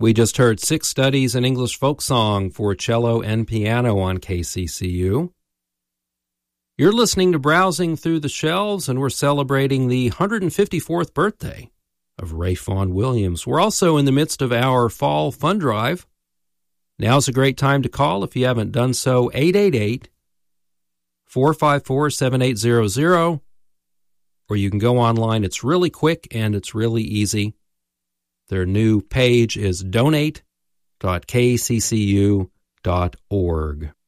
We just heard 6 studies in English folk song for cello and piano on KCCU. You're listening to Browsing Through the Shelves, and we're celebrating the 154th birthday of Ray Fawn Williams. We're also in the midst of our Fall Fund Drive. Now's a great time to call if you haven't done so, 888-454-7800, or you can go online. It's really quick and it's really easy. Their new page is donate.kccu.org.